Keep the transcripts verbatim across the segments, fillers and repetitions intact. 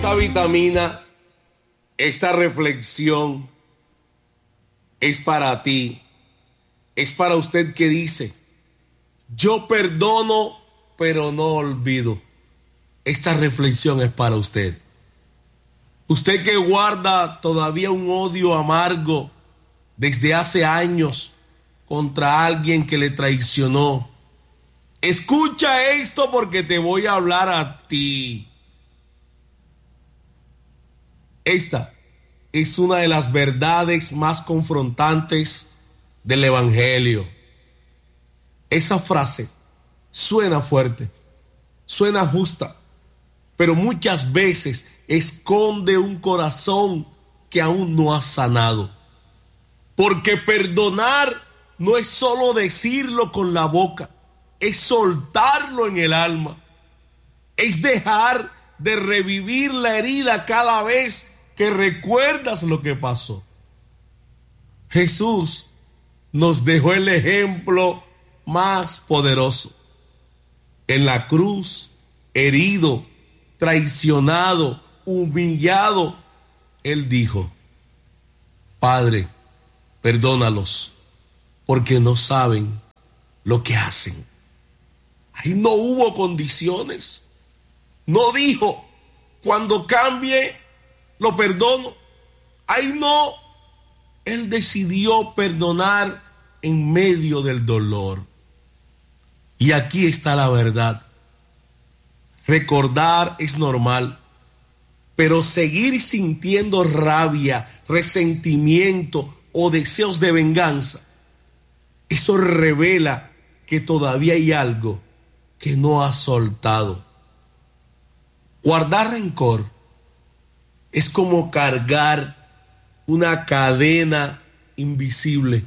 esta vitamina, esta reflexión es para ti, es para usted que dice, yo perdono, pero no olvido. Esta reflexión es para usted. Usted que guarda todavía un odio amargo desde hace años contra alguien que le traicionó. Escucha esto porque te voy a hablar a ti. Esta es una de las verdades más confrontantes del Evangelio. Esa frase suena fuerte, suena justa, pero muchas veces esconde un corazón que aún no ha sanado. Porque perdonar no es solo decirlo con la boca, es soltarlo en el alma. Es dejar de revivir la herida cada vez que recuerdas lo que pasó. Jesús nos dejó el ejemplo más poderoso. En la cruz, herido, traicionado, humillado, Él dijo, Padre, perdónalos, porque no saben lo que hacen. Ahí no hubo condiciones. No dijo, cuando cambie, lo perdono. Ahí no. Él decidió perdonar en medio del dolor. Y aquí está la verdad. Recordar es normal, pero seguir sintiendo rabia, resentimiento o deseos de venganza, eso revela que todavía hay algo que no has soltado. Guardar rencor es como cargar una cadena invisible.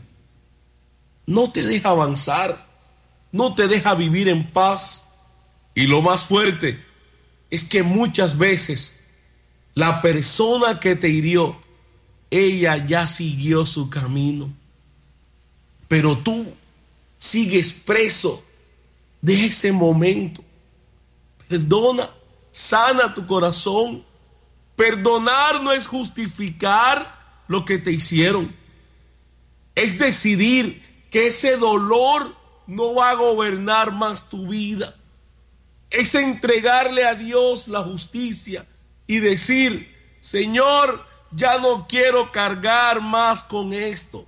No te deja avanzar, no te deja vivir en paz. Y lo más fuerte es que muchas veces la persona que te hirió, ella ya siguió su camino. Pero tú sigues preso de ese momento. Perdona, sana tu corazón. Perdonar no es justificar lo que te hicieron. Es decidir que ese dolor no va a gobernar más tu vida. Es entregarle a Dios la justicia y decir, Señor, ya no quiero cargar más con esto.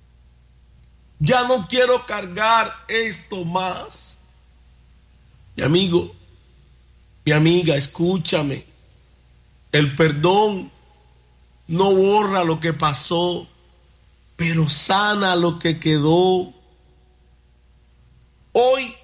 Ya no quiero cargar esto más. Mi amigo, mi amiga, escúchame. El perdón no borra lo que pasó, pero sana lo que quedó. Hoy,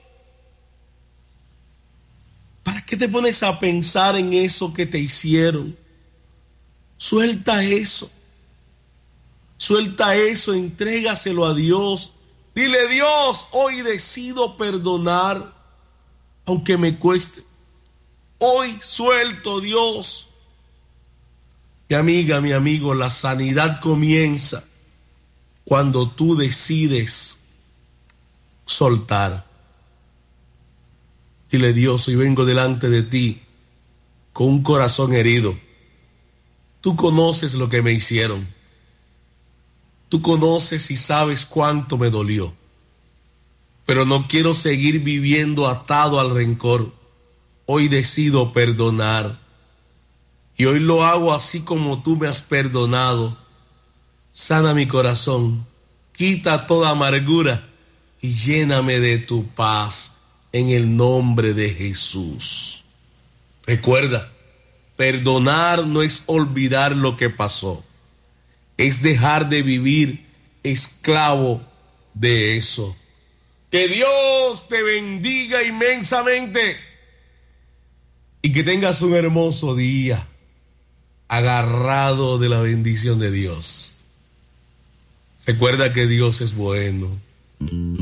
¿para qué te pones a pensar en eso que te hicieron? Suelta eso. Suelta eso, entrégaselo a Dios. Dile, Dios, hoy decido perdonar, aunque me cueste. Hoy suelto, Dios. Mi amiga, mi amigo, la sanidad comienza cuando tú decides soltar. Dile, Dios, hoy vengo delante de ti con un corazón herido. Tú conoces lo que me hicieron. Tú conoces y sabes cuánto me dolió. Pero no quiero seguir viviendo atado al rencor. Hoy decido perdonar. Y hoy lo hago así como tú me has perdonado. Sana mi corazón. Quita toda amargura y lléname de tu paz. En el nombre de Jesús. Recuerda, perdonar no es olvidar lo que pasó. Es dejar de vivir esclavo de eso. Que Dios te bendiga inmensamente. Y que tengas un hermoso día. Agarrado de la bendición de Dios. Recuerda que Dios es bueno.